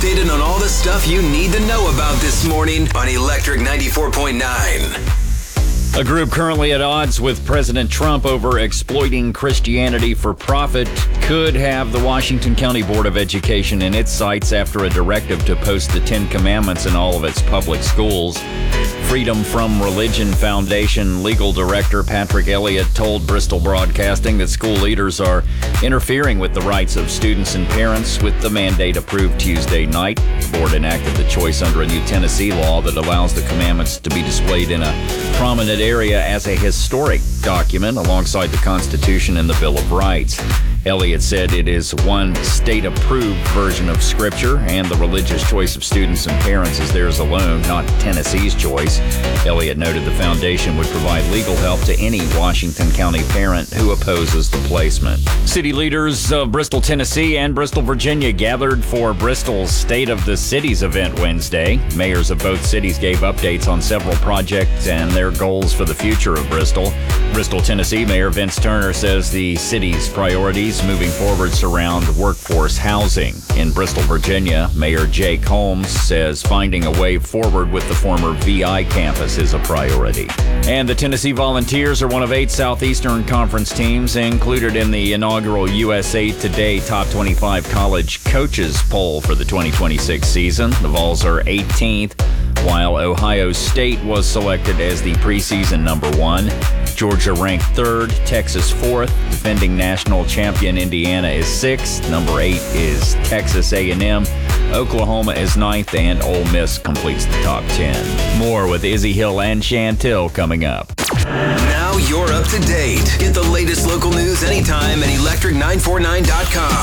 updated on all the stuff you need to know about this morning on Electric 94.9. A group currently at odds with President Trump over exploiting Christianity for profit could have the Washington County Board of Education in its sights after a directive to post the Ten Commandments in all of its public schools. Freedom from Religion Foundation legal director Patrick Elliott told Bristol Broadcasting that school leaders are interfering with the rights of students and parents with the mandate approved Tuesday night. The board enacted the choice under a new Tennessee law that allows the commandments to be displayed in a prominent area as a historic document alongside the Constitution and the Bill of Rights. Elliott said it is one state-approved version of Scripture, and the religious choice of students and parents is theirs alone, not Tennessee's choice. Elliott noted the foundation would provide legal help to any Washington County parent who opposes the placement. City leaders of Bristol, Tennessee and Bristol, Virginia gathered for Bristol's State of the Cities event Wednesday. Mayors of both cities gave updates on several projects and their goals for the future of Bristol. Bristol, Tennessee Mayor Vince Turner says the city's priorities moving forward surround workforce housing. In Bristol, Virginia, Mayor Jake Holmes says finding a way forward with the former VI campus is a priority. And the Tennessee Volunteers are one of 8 Southeastern Conference teams included in the inaugural USA Today Top 25 College Coaches poll for the 2026 season. The Vols are 18th, while Ohio State was selected as the preseason number 1. Georgia ranked 3rd, Texas 4th, defending national champion Indiana is 6th, number 8 is Texas A&M, Oklahoma is 9th, and Ole Miss completes the top 10. More with Izzy Hill and Chantil coming up. Now you're up to date. Get the latest local news anytime at electric949.com.